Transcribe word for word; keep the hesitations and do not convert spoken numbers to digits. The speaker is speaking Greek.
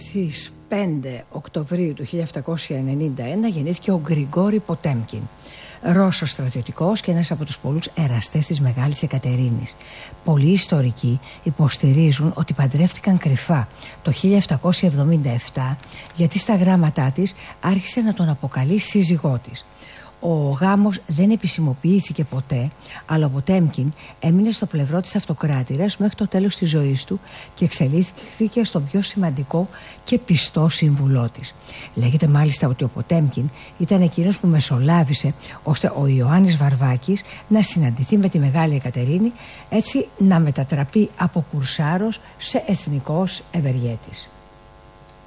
Στις πέντε Οκτωβρίου του χίλια επτακόσια ενενήντα ένα γεννήθηκε ο Γκριγκόρι Ποτέμκιν, Ρώσος στρατιωτικός και ένας από τους πολλούς εραστές της Μεγάλης Εκατερίνης. Πολλοί ιστορικοί υποστηρίζουν ότι παντρεύτηκαν κρυφά το χίλια επτακόσια εβδομήντα επτά, γιατί στα γράμματά της άρχισε να τον αποκαλεί σύζυγό της. Ο γάμος δεν επισημοποιήθηκε ποτέ, αλλά ο Ποτέμκιν έμεινε στο πλευρό της αυτοκράτηρας μέχρι το τέλος της ζωής του και εξελίχθηκε στον πιο σημαντικό και πιστό σύμβουλό της. Λέγεται μάλιστα ότι ο Ποτέμκιν ήταν εκείνος που μεσολάβησε ώστε ο Ιωάννης Βαρβάκης να συναντηθεί με τη Μεγάλη Εκατερίνη, έτσι να μετατραπεί από κουρσάρος σε εθνικός ευεργέτης.